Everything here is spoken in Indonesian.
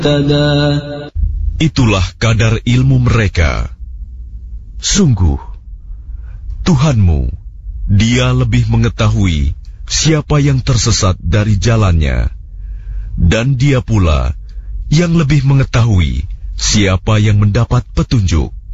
Itulah kadar ilmu mereka. Sungguh, Tuhanmu, Dia lebih mengetahui siapa yang tersesat dari jalannya, dan Dia pula yang lebih mengetahui siapa yang mendapat petunjuk.